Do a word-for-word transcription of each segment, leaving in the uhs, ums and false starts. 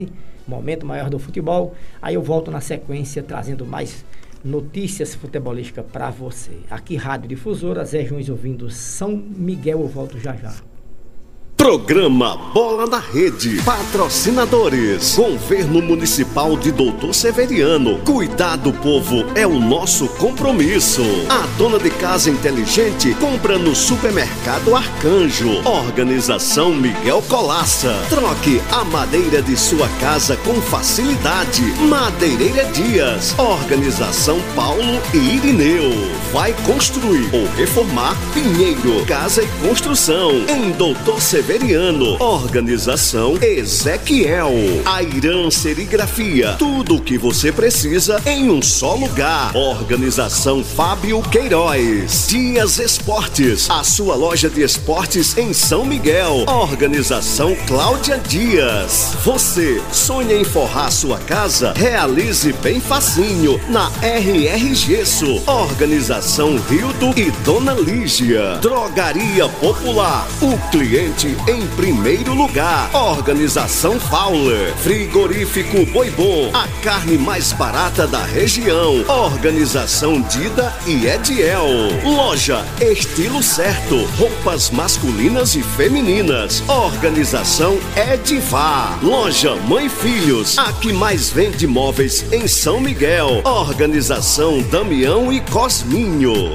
Momento maior do futebol. Aí eu volto na sequência trazendo mais notícias futebolísticas para você. Aqui Rádio Difusora, Zé Joões ouvindo São Miguel, eu volto já já. Programa Bola na Rede. Patrocinadores: Governo Municipal de Doutor Severiano. Cuidar do povo é o nosso compromisso. A dona de casa inteligente compra no Supermercado Arcanjo. Organização Miguel Colaça. Troque a madeira de sua casa com facilidade. Madeireira Dias. Organização Paulo e Irineu. Vai construir ou reformar? Pinheiro Casa e Construção. Em Doutor Severiano. Organização Ezequiel. Airan Serigrafia. Tudo o que você precisa em um só lugar. Organização Fábio Queiroz. Dias Esportes. A sua loja de esportes em São Miguel. Organização Cláudia Dias. Você sonha em forrar sua casa? Realize bem facinho na R R Gesso. Organização Rildo e Dona Lígia. Drogaria Popular. O cliente em primeiro lugar. Organização Fowler. Frigorífico Boi Bom. A carne mais barata da região. Organização Dida e Ediel. Loja Estilo Certo. Roupas masculinas e femininas. Organização Edivar. Loja Mãe Filhos. A que mais vende móveis em São Miguel. Organização Damião e Cosminho.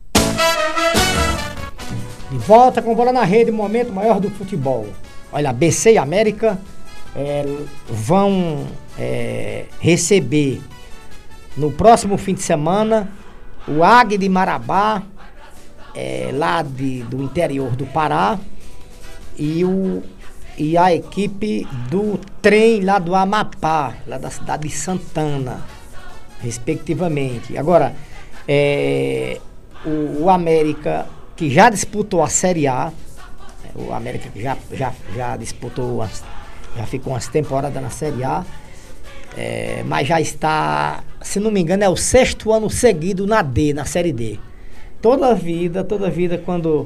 De volta com Bola na Rede, momento maior do futebol. Olha, B C e América é, vão é, receber no próximo fim de semana o Águia de Marabá, é, lá de, do interior do Pará, e, o, e a equipe do Trem lá do Amapá, lá da cidade de Santana, respectivamente. Agora, é, o, o América, que já disputou a Série A, o América que já, já, já disputou, já ficou umas temporadas na Série A, é, mas já está, se não me engano, é o sexto ano seguido na D, na Série D. Toda a vida, toda a vida, quando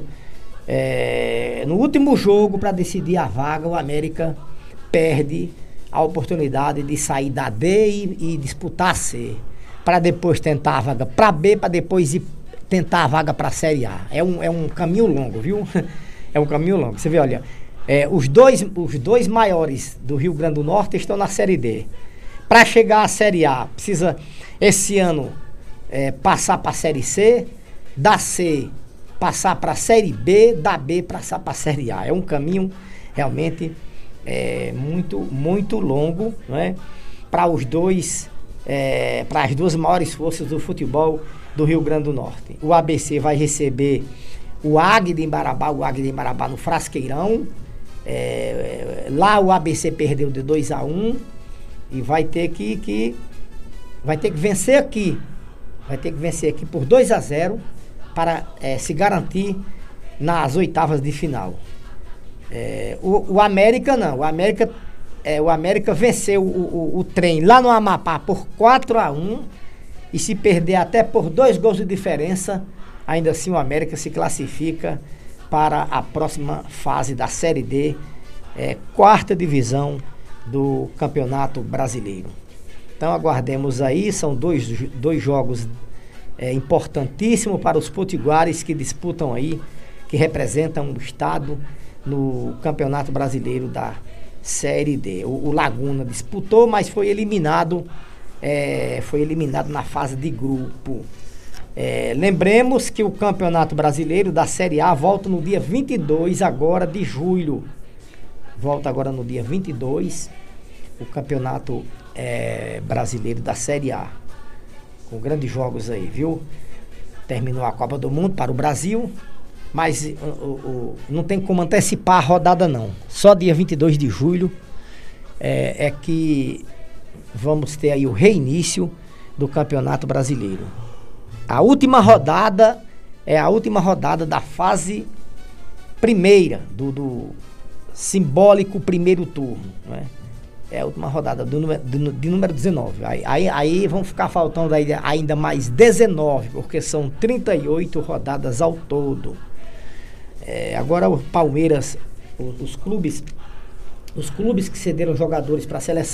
é, no último jogo para decidir a vaga, o América perde a oportunidade de sair da D e, e disputar a C, para depois tentar a vaga para B, para depois ir tentar a vaga para a Série A. É um, é um caminho longo, viu? É um caminho longo. Você vê, olha, é, os, dois, os dois maiores do Rio Grande do Norte estão na Série D. Para chegar à Série A, precisa, esse ano, é, passar para a Série C, da C passar para a Série B, da B passar para a Série A. É um caminho realmente é, muito, muito longo, né? Para os dois, é, para as duas maiores forças do futebol do Rio Grande do Norte. O A B C vai receber o Águia de Marabá, o Águia de Marabá no Frasqueirão. É, lá o A B C perdeu de dois a um e vai ter que, que vai ter que vencer aqui. Vai ter que vencer aqui por dois a zero para é, se garantir nas oitavas de final. É, o, o América não. O América, é, o América venceu o, o, o Trem lá no Amapá por quatro a um. E se perder até por dois gols de diferença, ainda assim o América se classifica para a próxima fase da Série D, é, quarta divisão do Campeonato Brasileiro. Então aguardemos aí, são dois, dois jogos é, importantíssimos para os potiguares que disputam aí, que representam o estado no Campeonato Brasileiro da Série D. O, o Laguna disputou, mas foi eliminado É, foi eliminado na fase de grupo. É, lembremos que o Campeonato Brasileiro da Série A volta no dia vinte e dois agora de julho. Volta agora no dia vinte e dois o Campeonato é, Brasileiro da Série A. Com grandes jogos aí, viu? Terminou a Copa do Mundo para o Brasil, mas o, o, não tem como antecipar a rodada não. Só dia vinte e dois de julho é, é que vamos ter aí o reinício do Campeonato Brasileiro. A última rodada é a última rodada da fase primeira, do, do simbólico primeiro turno, né? É a última rodada do, do, de número dezenove. Aí, aí, aí vão ficar faltando aí ainda mais dezenove, porque são trinta e oito rodadas ao todo. É, agora o Palmeiras, os, os clubes os clubes que cederam jogadores para a seleção